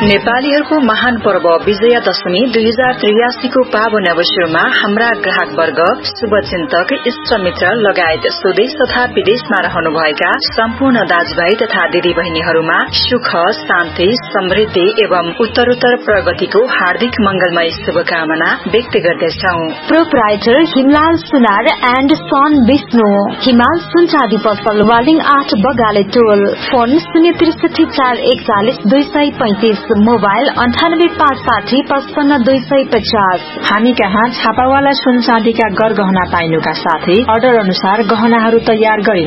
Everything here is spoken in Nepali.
नेपालीहरूको महान पर्व विजया दशमी 2083 को पावन अवसरमा हाम्रा ग्राहक वर्ग, शुभचिन्तक, इष्टमित्र लगायत स्वदेश तथा विदेशमा रहनुभएका सम्पूर्ण दाजुभाइ तथा दिदीबहिनीहरूमा सुख, शान्ति, समृद्धि एवं उत्तरोत्तर प्रगतिको हार्दिक मंगलमय शुभकामना व्यक्त गर्दछौ। प्रोप्राइटर हिमलाल सुनार एण्ड सन विष्णु, हिमाल सुनचाँदी पसल, वालिङ 8 बगाले टोल। Phone 063 mobile 9855555250। हामी कहाँ छापावाला सुन चाँदीका गरगहना पाइनुका साथै अर्डर अनुसार गहनाहरू तयार गरिन्छ।